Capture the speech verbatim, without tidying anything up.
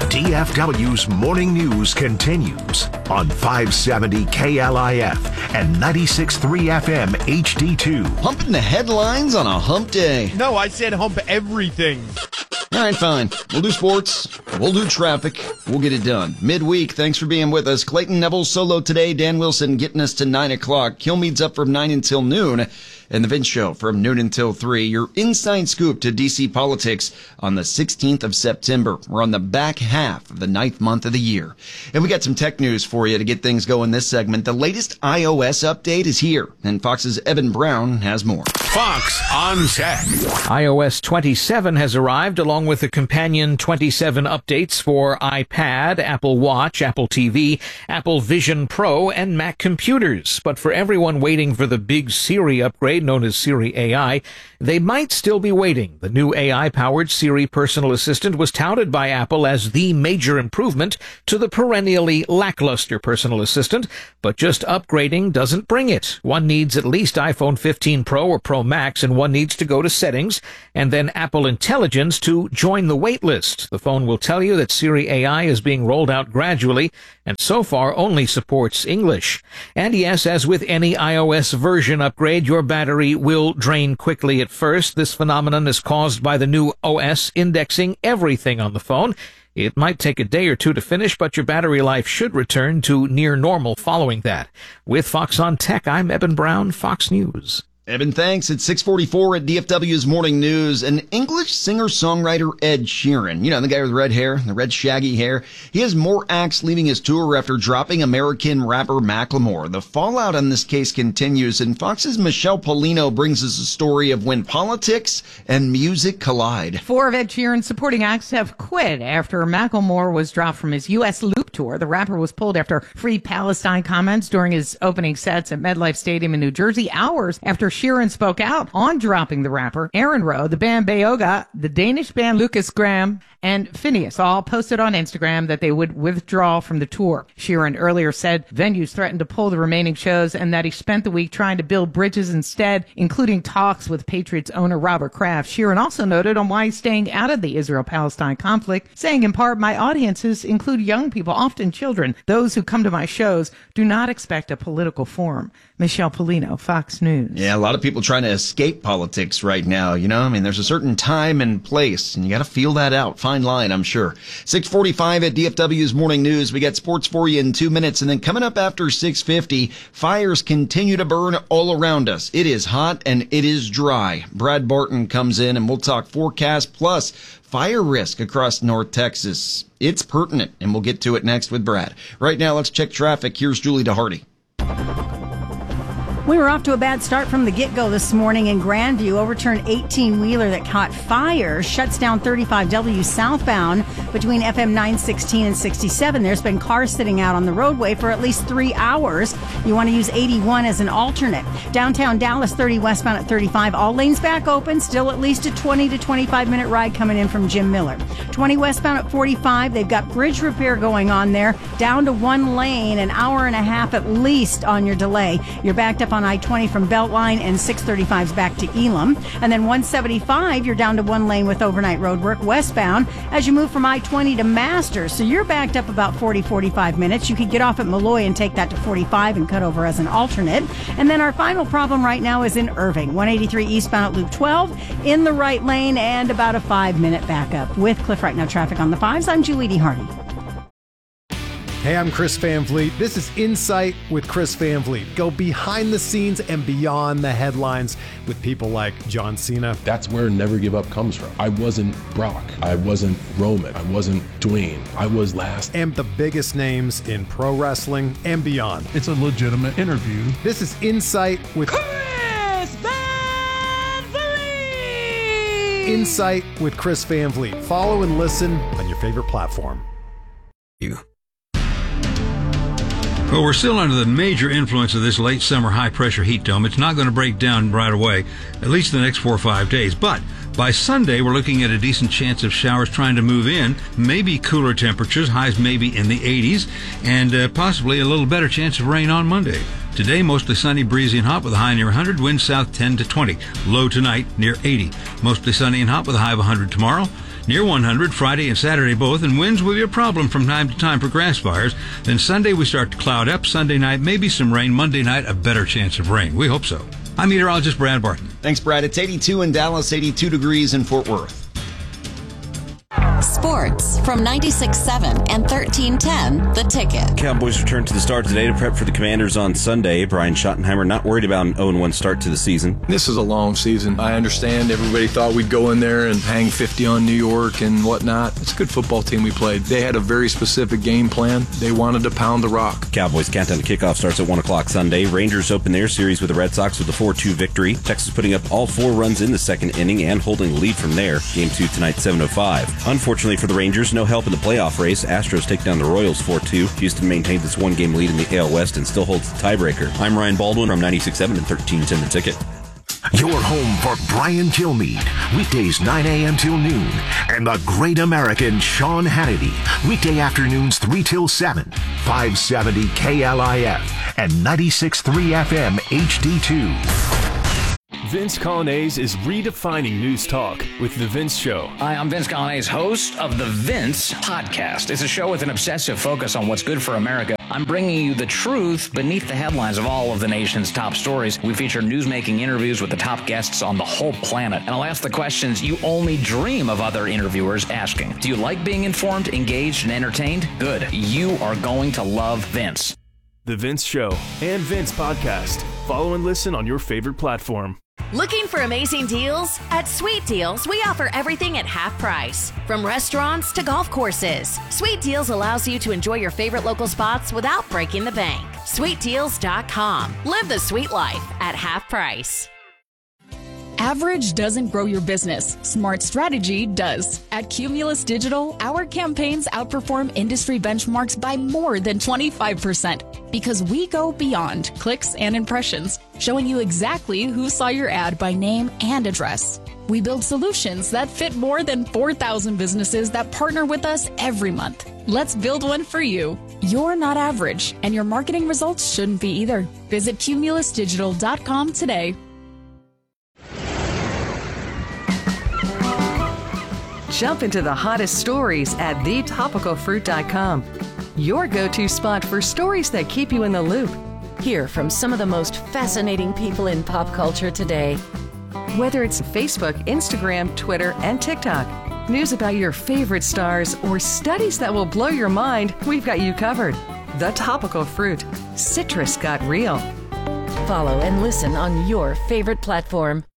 D F W's Morning News continues on five seventy K L I F and ninety-six point three F M H D two. Humping the headlines on a hump day. No, I said hump everything. All right, fine. We'll do sports. We'll do traffic. We'll get it done. Midweek, thanks for being with us. Clayton Neville solo today. Dan Wilson getting us to nine o'clock. Kilmeade's up from nine until noon. And the Vince Show from noon until three. Your inside scoop to D C politics on the sixteenth of September. We're on the back half of the ninth month of the year. And we got some tech news for you to get things going this segment. The latest iOS update is here. And Fox's Evan Brown has more. Fox on Tech. iOS twenty-seven has arrived along with the companion twenty-seven updates for iPad, Apple Watch, Apple T V, Apple Vision Pro, and Mac computers. But for everyone waiting for the big Siri upgrade known as Siri A I, they might still be waiting. The new A I-powered Siri personal assistant was touted by Apple as the major improvement to the perennially lackluster personal assistant, but just upgrading doesn't bring it. One needs at least iPhone fifteen Pro or Pro Max, and one needs to go to Settings and then Apple Intelligence to join the wait list. The phone will tell you that Siri A I is being rolled out gradually and so far only supports English. And yes, as with any iOS version upgrade, your battery will drain quickly at first. This phenomenon is caused by the new O S indexing everything on the phone. It might take a day or two to finish, but your battery life should return to near normal following that. With Fox on Tech, I'm Evan Brown, Fox News. Evan, thanks. It's six forty-four at D F W's Morning News. An English singer-songwriter, Ed Sheeran, you know, the guy with the red hair, the red shaggy hair, he has more acts leaving his tour after dropping American rapper Macklemore. The fallout on this case continues, and Fox's Michelle Polino brings us a story of when politics and music collide. Four of Ed Sheeran's supporting acts have quit after Macklemore was dropped from his U S Loop tour. The rapper was pulled after Free Palestine comments during his opening sets at MetLife Stadium in New Jersey, hours after Sheeran spoke out on dropping the rapper. Aaron Rowe, the band Beyoga, the Danish band Lucas Graham, and Phineas all posted on Instagram that they would withdraw from the tour. Sheeran earlier said venues threatened to pull the remaining shows and that he spent the week trying to build bridges instead, including talks with Patriots owner Robert Kraft. Sheeran also noted on why he's staying out of the Israel-Palestine conflict, saying in part, "My audiences include young people, often children. Those who come to my shows do not expect a political forum." Michelle Polino, Fox News. Yeah, a lot of people trying to escape politics right now, you know? I mean, there's a certain time and place, and you got to feel that out. Fine line, I'm sure. six forty-five at D F W's Morning News. We got sports for you in two minutes, and then coming up after six fifty, fires continue to burn all around us. It is hot and it is dry. Brad Barton comes in, and we'll talk forecast plus fire risk across North Texas. It's pertinent, and we'll get to it next with Brad. Right now, let's check traffic. Here's Julie DeHardy. We were off to a bad start from the get-go this morning in Grandview. Overturned eighteen-wheeler that caught fire, shuts down thirty-five W southbound between F M nine sixteen and sixty-seven. There's been cars sitting out on the roadway for at least three hours. You want to use eighty-one as an alternate. Downtown Dallas, thirty westbound at thirty-five. All lanes back open. Still at least a twenty to twenty-five minute ride coming in from Jim Miller. twenty westbound at forty-five. They've got bridge repair going on there. Down to one lane, an hour and a half at least on your delay. You're backed up on I twenty from Beltline, and six thirty-five's back to Elam. And then one seventy-five, you're down to one lane with overnight road work westbound as you move from I twenty to Masters. So you're backed up about forty, forty-five minutes. You could get off at Malloy and take that to forty-five and cut over as an alternate. And then our final problem right now is in Irving. one eighty-three eastbound at Loop twelve in the right lane and about a five minute backup. With Cliff Right Now traffic on the fives, I'm Julie DeHardy. Hey, I'm Chris Van Vliet. This is Insight with Chris Van Vliet. Go behind the scenes and beyond the headlines with people like John Cena. That's where Never Give Up comes from. I wasn't Brock. I wasn't Roman. I wasn't Dwayne. I was last. And the biggest names in pro wrestling and beyond. It's a legitimate interview. This is Insight with Chris Van Vliet! Insight with Chris Van Vliet. Follow and listen on your favorite platform. You. Well, we're still under the major influence of this late summer high-pressure heat dome. It's not going to break down right away, at least the next four or five days. But by Sunday, we're looking at a decent chance of showers trying to move in, maybe cooler temperatures, highs maybe in the eighties, and uh, possibly a little better chance of rain on Monday. Today, mostly sunny, breezy, and hot with a high near one hundred, winds south ten to twenty. Low tonight near eighty. Mostly sunny and hot with a high of one hundred tomorrow. near one hundred Friday and Saturday both, and winds will be a problem from time to time for grass fires. Then Sunday we start to cloud up. Sunday night, maybe some rain. Monday night, a better chance of rain. We hope so. I'm meteorologist Brad Barton. Thanks, Brad. It's eighty-two in Dallas, eighty-two degrees in Fort Worth. Sports from ninety-six point seven and thirteen ten The Ticket. Cowboys return to the start today to prep for the Commanders on Sunday. Brian Schottenheimer not worried about an oh and one start to the season. This is a long season. I understand everybody thought we'd go in there and hang fifty on New York and whatnot. It's a good football team we played. They had a very specific game plan. They wanted to pound the rock. Cowboys countdown to kickoff starts at one o'clock Sunday. Rangers open their series with the Red Sox with a four two victory. Texas putting up all four runs in the second inning and holding the lead from there. Game two tonight, seven oh five. Unfortunately for the Rangers, no help in the playoff race. Astros take down the Royals four two. Houston maintains its one-game lead in the A L West and still holds the tiebreaker. I'm Ryan Baldwin from ninety-six point seven and thirteen ten The Ticket. Your home for Brian Kilmeade, weekdays nine a.m. till noon, and the great American Sean Hannity, weekday afternoons three till seven, five seventy K L I F and ninety-six point three F M H D two. Vince Coglianese is redefining news talk with The Vince Show. Hi, I'm Vince Coglianese, host of The Vince Podcast. It's a show with an obsessive focus on what's good for America. I'm bringing you the truth beneath the headlines of all of the nation's top stories. We feature news-making interviews with the top guests on the whole planet. And I'll ask the questions you only dream of other interviewers asking. Do you like being informed, engaged, and entertained? Good. You are going to love Vince. The Vince Show and Vince Podcast. Follow and listen on your favorite platform. Looking for amazing deals? At Sweet Deals, we offer everything at half price. From restaurants to golf courses, Sweet Deals allows you to enjoy your favorite local spots without breaking the bank. sweet deals dot com. Live the sweet life at half price. Average doesn't grow your business. Smart strategy does. At Cumulus Digital, our campaigns outperform industry benchmarks by more than twenty-five percent because we go beyond clicks and impressions, showing you exactly who saw your ad by name and address. We build solutions that fit more than four thousand businesses that partner with us every month. Let's build one for you. You're not average, and your marketing results shouldn't be either. Visit cumulus digital dot com today. Jump into the hottest stories at the topical fruit dot com. Your go-to spot for stories that keep you in the loop. Hear from some of the most fascinating people in pop culture today. Whether it's Facebook, Instagram, Twitter, and TikTok, news about your favorite stars, or studies that will blow your mind, we've got you covered. The Topical Fruit. Citrus got real. Follow and listen on your favorite platform.